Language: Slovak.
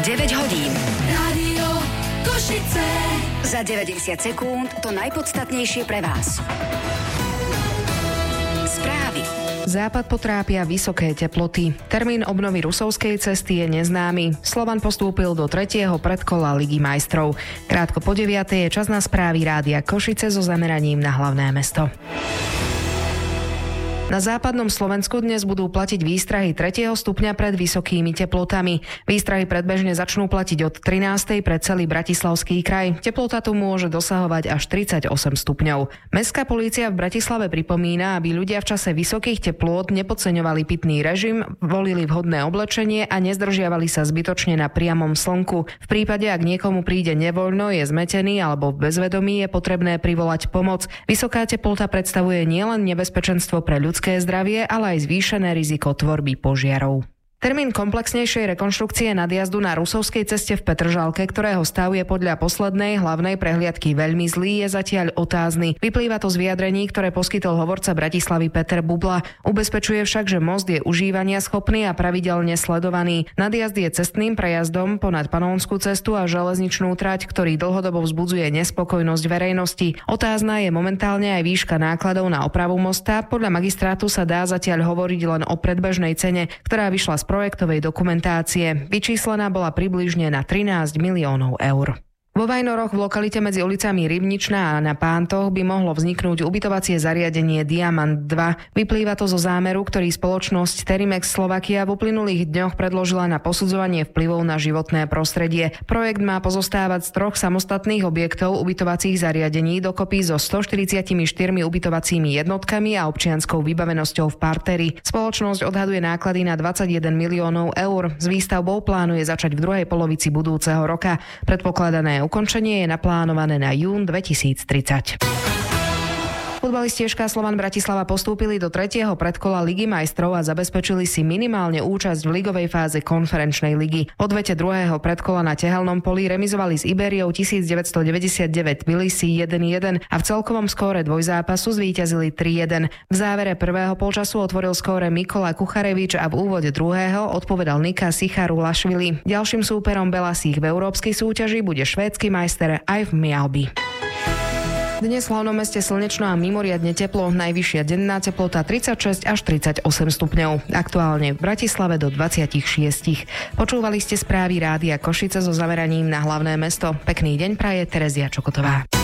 9 hodín. Rádio Košice. Za 90 sekúnd to najpodstatnejšie pre vás. Správy. Západ potrápia vysoké teploty. Termín obnovy Rusovskej cesty je neznámy. Slovan postúpil do 3. predkola Ligy majstrov. Krátko po 9. je čas na správy Rádia Košice so zameraním na hlavné mesto. Na západnom Slovensku dnes budú platiť výstrahy 3. stupňa pred vysokými teplotami. Výstrahy predbežne začnú platiť od 13. pre celý Bratislavský kraj. Teplota tu môže dosahovať až 38 stupňov. Mestská polícia v Bratislave pripomína, aby ľudia v čase vysokých teplôt nepodceňovali pitný režim, volili vhodné oblečenie a nezdržiavali sa zbytočne na priamom slnku. V prípade, ak niekomu príde nevoľno, je zmetený alebo v bezvedomí, je potrebné privolať pomoc. Vysoká teplota predstavuje nielen nebezpečenstvo pre ľudské zdravie, ale aj zvýšené riziko tvorby požiarov. Termín komplexnejšej rekonštrukcie nadjazdu na Rusovskej ceste v Petržalke, ktorého stav je podľa poslednej hlavnej prehliadky veľmi zlý, je zatiaľ otázny. Vyplýva to z vyjadrení, ktoré poskytol hovorca Bratislavy Peter Bubla. Ubezpečuje však, že most je užívania schopný a pravidelne sledovaný. Nadjazd je cestným prejazdom ponad Panónskú cestu a železničnú trať, ktorý dlhodobo vzbudzuje nespokojnosť verejnosti. Otázna je momentálne aj výška nákladov na opravu mosta. Podľa magistrátu sa dá zatiaľ hovoriť len o predbežnej cene, ktorá vyšla z projektovej dokumentácie. Vyčíslená bola približne na 13 miliónov eur. Vo Vajnoroch v lokalite medzi ulicami Rybničná a na Pántoch by mohlo vzniknúť ubytovacie zariadenie Diamant 2. Vyplýva to zo zámeru, ktorý spoločnosť Terimex Slovakia v uplynulých dňoch predložila na posudzovanie vplyvov na životné prostredie. Projekt má pozostávať z 3 samostatných objektov ubytovacích zariadení dokopy so 144 ubytovacími jednotkami a občianskou vybavenosťou v parteri. Spoločnosť odhaduje náklady na 21 miliónov eur. S výstavbou plánuje začať v druhej polovici budúceho roka. Predpokladané ukončenie je naplánované na jún 2030. Futbalisti ŠK Slovan Bratislava postúpili do 3. predkola Ligy majstrov a zabezpečili si minimálne účasť v ligovej fáze konferenčnej ligy. V odvete 2. predkola na tehelnom poli remizovali s Iberiou 1999 Tbilisi 1-1 a v celkovom skóre dvojzápasu zvíťazili 3-1. V závere prvého polčasu otvoril skóre Mikola Kucharevič a v úvode druhého odpovedal Nika Sicharulašvili. Ďalším súperom Belasích v európskej súťaži bude švédsky majster Yves Mjallby. Dnes v hlavnom meste slnečno a mimoriadne teplo, najvyššia denná teplota 36 až 38 stupňov. Aktuálne v Bratislave do 26. Počúvali ste správy Rádia Košice so zameraním na hlavné mesto. Pekný deň praje Terezia Čokotová.